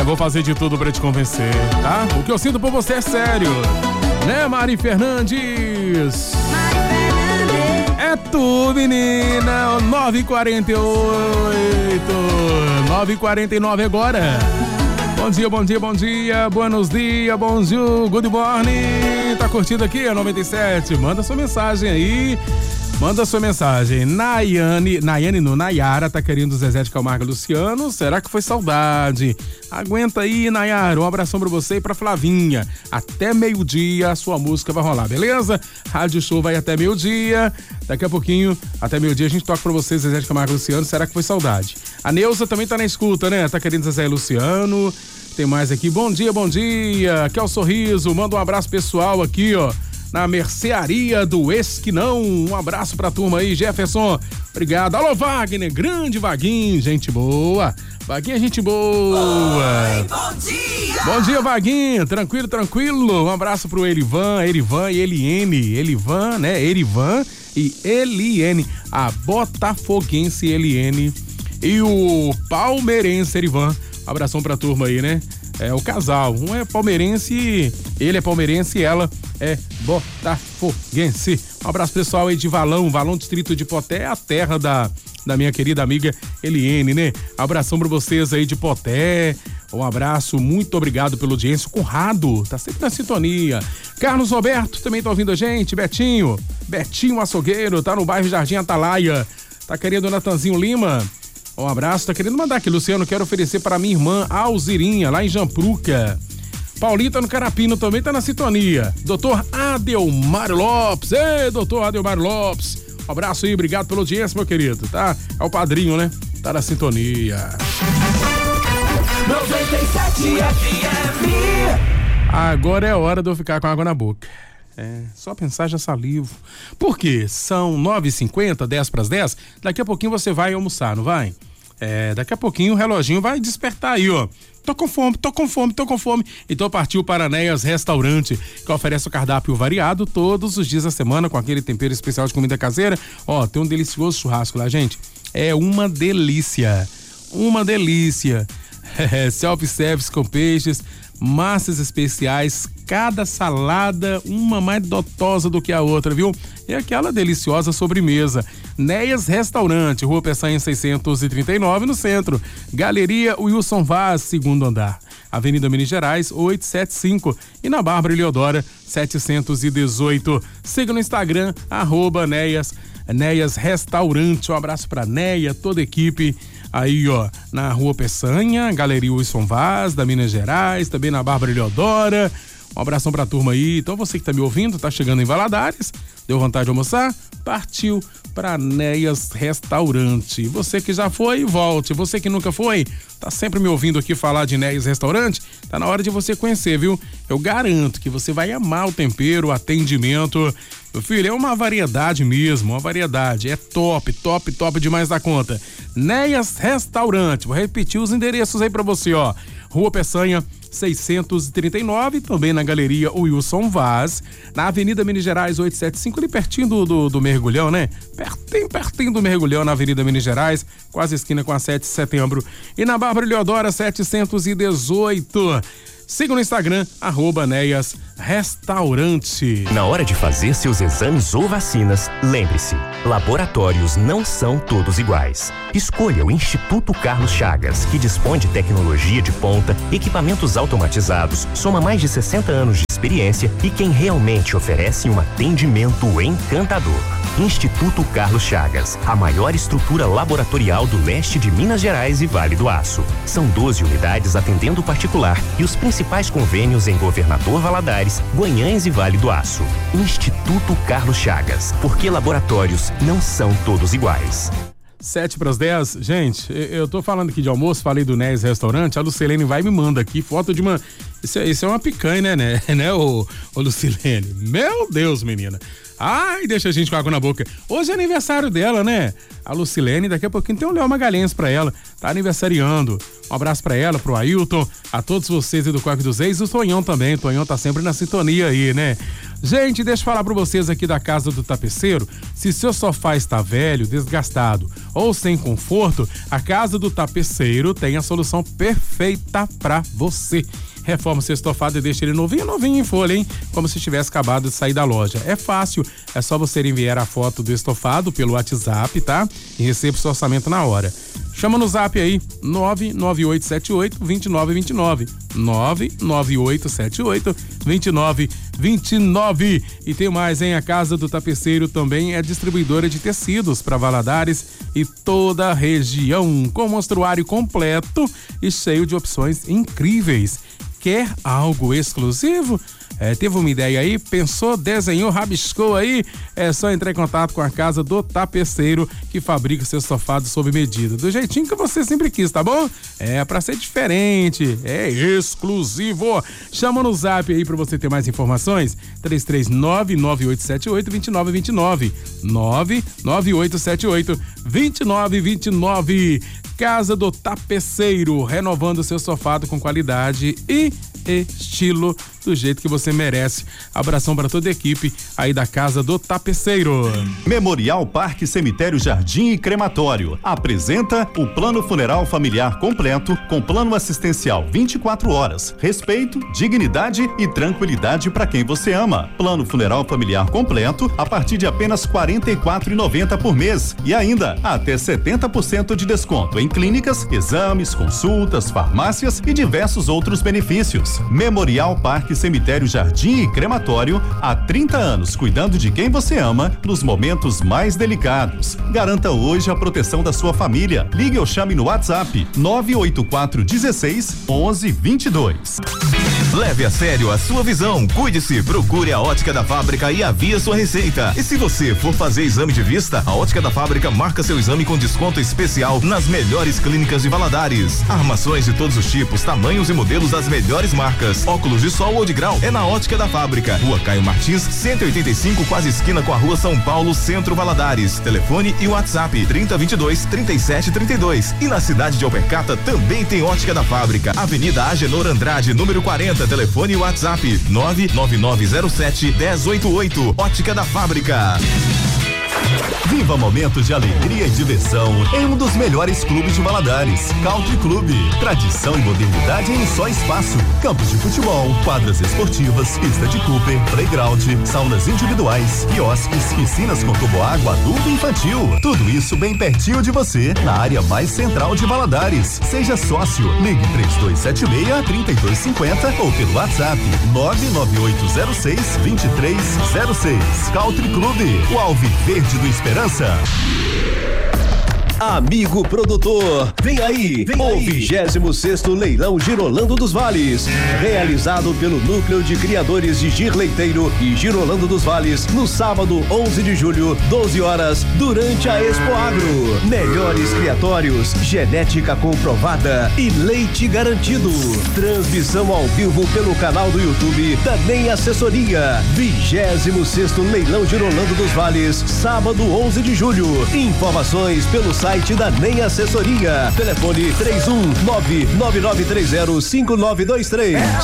vou fazer de tudo pra te convencer, tá? O que eu sinto por você é sério, né, Mari Fernandes? É tu, menina. 9h48, 9h49 agora. Bom dia, bom dia, bom dia. Buenos dias, bonjour, good morning. Tá curtindo aqui a 97? Manda sua mensagem aí. Manda sua mensagem. Nayara tá querendo Zezé de Camargo e Luciano. Será que foi saudade? Aguenta aí, Nayara. Um abração pra você e pra Flavinha. Até meio-dia a sua música vai rolar, beleza? Rádio Show vai até meio-dia. Daqui a pouquinho, até meio-dia, a gente toca pra você Zezé de Camargo e Luciano. Será que foi saudade? A Neuza também tá na escuta, né? Tá querendo Zezé e Luciano. Tem mais aqui. Bom dia, bom dia. Aqui é o Sorriso. Manda um abraço pessoal aqui, ó, na mercearia do Esquinão. Um abraço pra turma aí, Jefferson. Obrigado. Alô, Wagner, grande Vaguinho, gente boa. Vaguinho é gente boa. Oi, bom dia. Bom dia, Vaguinho. Tranquilo, tranquilo. Um abraço pro Erivan e Eliene. Elivan, né? Erivan e Eliene. A botafoguense Eliene e o palmeirense Erivan. Abração pra turma aí, né? É o casal, um é palmeirense, ele é palmeirense e ela é botafoguense. Um abraço pessoal aí de Valão Distrito de Poté, a terra da minha querida amiga Eliene, né? Abração pra vocês aí de Poté, um abraço, muito obrigado pela audiência. Conrado, tá sempre na sintonia. Carlos Roberto também tá ouvindo a gente, Betinho Açougueiro, tá no bairro Jardim Atalaia, tá querendo Natanzinho Lima. Um abraço, tá querendo mandar aqui, Luciano, quero oferecer para minha irmã Alzirinha, lá em Jampruca. Paulinho tá no Carapino, também tá na sintonia. Doutor Adelmar Lopes, doutor Adelmar Lopes. Um abraço aí, obrigado pela audiência, meu querido, tá? É o padrinho, né? Tá na sintonia. 97 FM. Agora é hora de eu ficar com água na boca. Só pensar já salivo. Por quê? São 9h50, 10:10. Daqui a pouquinho você vai almoçar, não vai? Daqui a pouquinho o reloginho vai despertar aí, ó. Tô com fome. Então partiu para Neias Restaurante, que oferece o cardápio variado todos os dias da semana, com aquele tempero especial de comida caseira. Ó, tem um delicioso churrasco lá, gente. É uma delícia. Self-service com peixes, massas especiais, cada salada uma mais dotosa do que a outra, viu? E aquela deliciosa sobremesa. Neias Restaurante, Rua Peçanha 639, no centro. Galeria Wilson Vaz, segundo andar. Avenida Minas Gerais, 875. E na Bárbara Eleodora, 718. Siga no Instagram, @Neias Restaurante. Um abraço pra Neia, toda a equipe. Aí, ó, na Rua Peçanha, Galeria Wilson Vaz, da Minas Gerais, também na Bárbara Eleodora. Um abração pra turma aí. Então você que tá me ouvindo, tá chegando em Valadares, deu vontade de almoçar? Partiu pra Neias Restaurante. Você que já foi, volte. Você que nunca foi, tá sempre me ouvindo aqui falar de Neias Restaurante, tá na hora de você conhecer, viu? Eu garanto que você vai amar o tempero, o atendimento. Meu filho, é uma variedade mesmo, uma variedade. É top demais da conta. Neias Restaurante. Vou repetir os endereços aí pra você, ó. Rua Peçanha 639, também na Galeria Wilson Vaz, na Avenida Minas Gerais 875, ali pertinho do Mergulhão, né? Pertinho do Mergulhão, na Avenida Minas Gerais, quase esquina com a 7 de setembro. E na Bárbara Eleodora 718. Siga no Instagram, @Neias Restaurante. Na hora de fazer seus exames ou vacinas, lembre-se, laboratórios não são todos iguais. Escolha o Instituto Carlos Chagas, que dispõe de tecnologia de ponta, equipamentos automatizados, soma mais de 60 anos de experiência e quem realmente oferece um atendimento encantador. Instituto Carlos Chagas, a maior estrutura laboratorial do leste de Minas Gerais e Vale do Aço. São 12 unidades atendendo particular e os principais convênios em Governador Valadares, Guanhães e Vale do Aço. Instituto Carlos Chagas, porque laboratórios não são todos iguais. 7:10, gente, eu tô falando aqui de almoço, falei do Neias Restaurante, a Lucilene vai e me manda aqui foto de uma, isso é uma picanha, né, ô Lucilene, meu Deus, menina, ai, deixa a gente com água na boca, hoje é aniversário dela, né, a Lucilene, daqui a pouquinho tem um Léo Magalhães pra ela, tá aniversariando, Um abraço pra ela, pro Ailton, a todos vocês aí do Coque dos Reis, o Tonhão também, o Tonhão tá sempre na sintonia aí, né? Gente, deixa eu falar pra vocês aqui da Casa do Tapeceiro, se seu sofá está velho, desgastado ou sem conforto, a Casa do Tapeceiro tem a solução perfeita pra você. Reforma o seu estofado e deixa ele novinho em folha, hein? Como se tivesse acabado de sair da loja. É fácil, é só você enviar a foto do estofado pelo WhatsApp, tá? E receba o seu orçamento na hora. Chama no zap aí, 99878-2929. 99878-2929. E tem mais, hein? A Casa do Tapeceiro também é distribuidora de tecidos para Valadares e toda a região, com mostruário completo e cheio de opções incríveis. Quer algo exclusivo? Teve uma ideia aí, pensou, desenhou, rabiscou aí? É só entrar em contato com a Casa do Tapeceiro, que fabrica seus sofados sob medida, do jeitinho que você sempre quis, tá bom? É pra ser diferente, é exclusivo. Chama no zap aí pra você ter mais informações, 339-9878-2929, 99878-2929. Casa do Tapeceiro, renovando seu sofado com qualidade e estilo do jeito que você merece. Abração para toda a equipe aí da Casa do Tapeceiro. Memorial Parque Cemitério Jardim e Crematório apresenta o Plano Funeral Familiar completo com plano assistencial 24 horas, respeito, dignidade e tranquilidade para quem você ama. Plano Funeral Familiar completo a partir de apenas R$ 44,90 por mês e ainda até 70% de desconto em clínicas, exames, consultas, farmácias e diversos outros benefícios. Memorial Parque Cemitério Jardim e Crematório, há 30 anos cuidando de quem você ama nos momentos mais delicados. Garanta hoje a proteção da sua família. Ligue ou chame no WhatsApp 984 16 11 22. Leve a sério a sua visão, cuide-se, procure a Ótica da Fábrica e avie sua receita. E se você for fazer exame de vista, a Ótica da Fábrica marca seu exame com desconto especial nas melhores clínicas de Valadares. Armações de todos os tipos, tamanhos e modelos das melhores marcas. Óculos de sol ou de grau é na Ótica da Fábrica. Rua Caio Martins, 185, quase esquina com a Rua São Paulo, Centro Valadares. Telefone e WhatsApp 3022-3732. E na cidade de Alpercata também tem Ótica da Fábrica. Avenida Agenor Andrade, número 40. Telefone e WhatsApp 99907-1088. Ótica da Fábrica. Viva momentos de alegria e diversão em um dos melhores clubes de Valadares, Country Club. Tradição e modernidade em um só espaço. Campos de futebol, quadras esportivas, pista de Cooper, playground, saunas individuais, quiosques, piscinas com toboágua adulto e infantil. Tudo isso bem pertinho de você, na área mais central de Valadares. Seja sócio. Ligue 3276-3250 ou pelo WhatsApp 99806-2306. Country Club, o Alviverde do Esperança. Amigo produtor, vem aí, o 26º Leilão Girolando dos Vales, realizado pelo Núcleo de Criadores de Gir Leiteiro e Girolando dos Vales, no sábado 11 de julho, 12 horas, durante a Expo Agro. Melhores criatórios, genética comprovada e leite garantido. Transmissão ao vivo pelo canal do YouTube da NEM Assessoria. 26º Leilão Girolando dos Vales, sábado 11 de julho. Informações pelo site da NEM Assessoria. Telefone 31999305923.